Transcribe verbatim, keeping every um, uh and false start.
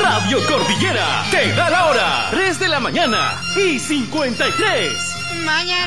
Radio Cordillera te da la hora. tres de la mañana y cincuenta y tres. Mañana.